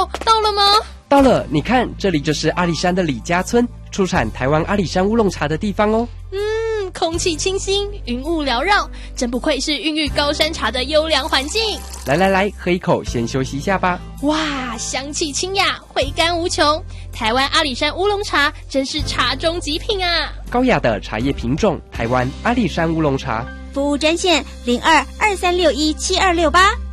哦，到了吗？ 到了，你看，这里就是阿里山的李家村，出产台湾阿里山乌龙茶的地方哦。 空气清新，云雾缭绕，真不愧是孕育高山茶的优良环境。 来，喝一口，先休息一下吧。 哇，香气清雅，回甘无穷。台湾阿里山乌龙茶真是茶中极品啊！ 高雅的茶叶品种，台湾阿里山乌龙茶。 服务专线0223617268。